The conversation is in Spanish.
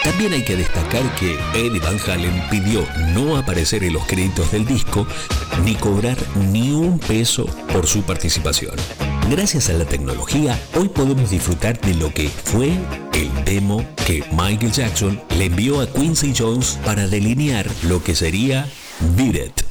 También hay que destacar que Eddie Van Halen pidió no aparecer en los créditos del disco ni cobrar ni un peso por su participación. Gracias a la tecnología, hoy podemos disfrutar de lo que fue el demo que Michael Jackson le envió a Quincy Jones para delinear lo que sería Beat It.